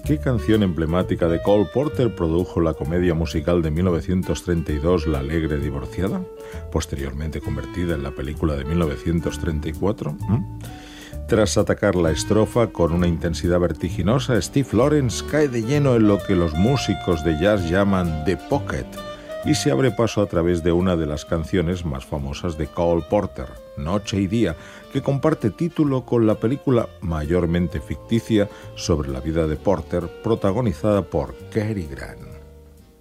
¿Qué canción emblemática de Cole Porter produjo la comedia musical de 1932 La alegre divorciada, posteriormente convertida en la película de 1934? Tras atacar la estrofa con una intensidad vertiginosa, Steve Lawrence cae de lleno en lo que los músicos de jazz llaman The Pocket y se abre paso a través de una de las canciones más famosas de Cole Porter, Noche y Día, que comparte título con la película mayormente ficticia sobre la vida de Porter, protagonizada por Cary Grant.